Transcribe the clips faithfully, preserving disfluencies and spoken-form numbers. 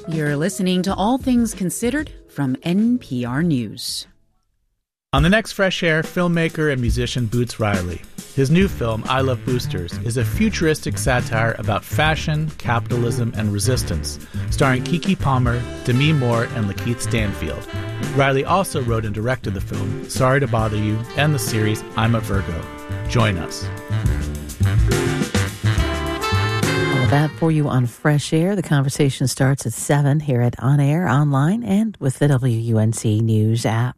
You're listening to All Things Considered from N P R News. On the next Fresh Air, filmmaker and musician Boots Riley. His new film, I Love Boosters, is a futuristic satire about fashion, capitalism, and resistance, starring Keke Palmer, Demi Moore, and Lakeith Stanfield. Riley also wrote and directed the film Sorry to Bother You and the series I'm a Virgo. Join us. All of that for you on Fresh Air. The conversation starts at seven here at On Air, online, and with the W U N C News app.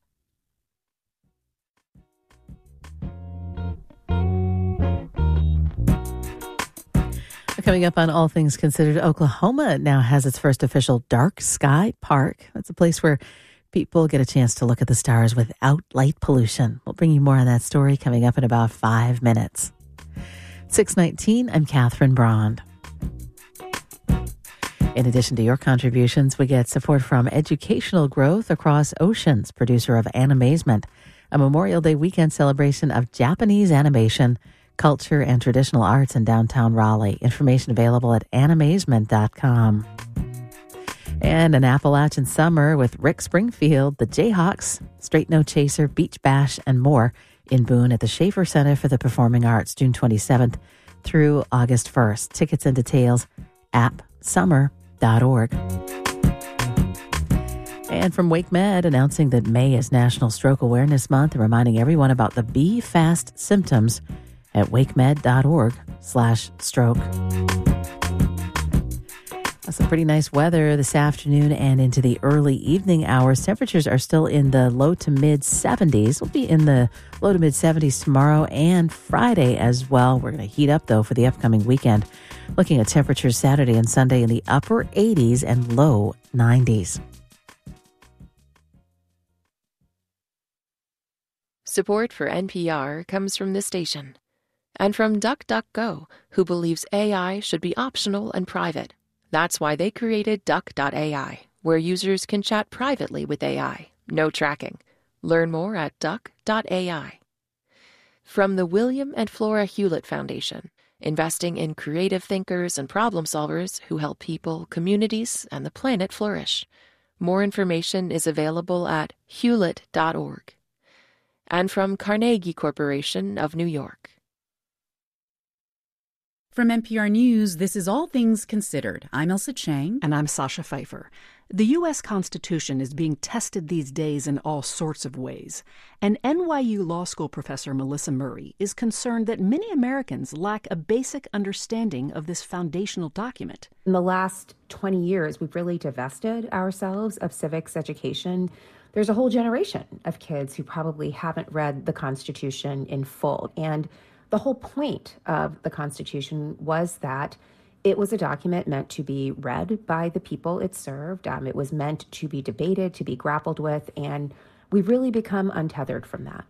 Coming up on All Things Considered, Oklahoma now has its first official dark sky park. That's a place where people get a chance to look at the stars without light pollution. We'll bring you more on that story coming up in about five minutes. six nineteen, I'm Catherine Brond. In addition to your contributions, we get support from Educational Growth Across Oceans, producer of Animazement, a Memorial Day weekend celebration of Japanese animation, culture, and traditional arts in downtown Raleigh. Information available at animazement dot com. And an Appalachian summer with Rick Springfield, the Jayhawks, Straight No Chaser, Beach Bash, and more in Boone at the Schaefer Center for the Performing Arts, June twenty-seventh through August first. Tickets and details, app summer dot org. And from WakeMed, announcing that May is National Stroke Awareness Month and reminding everyone about the Be Fast symptoms at wakemed dot org slash stroke. Some pretty nice weather this afternoon and into the early evening hours. Temperatures are still in the low to mid seventies. We'll be in the low to mid seventies tomorrow and Friday as well. We're going to heat up, though, for the upcoming weekend. Looking at temperatures Saturday and Sunday in the upper eighties and low nineties. Support for N P R comes from this station. And from DuckDuckGo, who believes A I should be optional and private. That's why they created Duck dot A I, where users can chat privately with A I. No tracking. Learn more at Duck dot A I. From the William and Flora Hewlett Foundation, investing in creative thinkers and problem solvers who help people, communities, and the planet flourish. More information is available at hewlett dot org. And from Carnegie Corporation of New York. From N P R News, this is All Things Considered. I'm Elsa Chang. And I'm Sasha Pfeiffer. The U S Constitution is being tested these days in all sorts of ways. And N Y U Law School professor Melissa Murray is concerned that many Americans lack a basic understanding of this foundational document. In the last twenty years, we've really divested ourselves of civics education. There's a whole generation of kids who probably haven't read the Constitution in full. And the whole point of the Constitution was that it was a document meant to be read by the people it served. Um, it was meant to be debated, to be grappled with, and we've really become untethered from that.